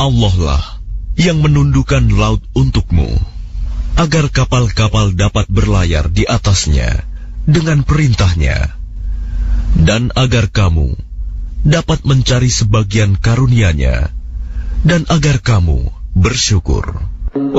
Allah lah yang menundukkan laut untukmu, agar kapal-kapal dapat berlayar di atasnya dengan perintahnya, dan agar kamu dapat mencari sebagian karunia-Nya, dan agar kamu bersyukur.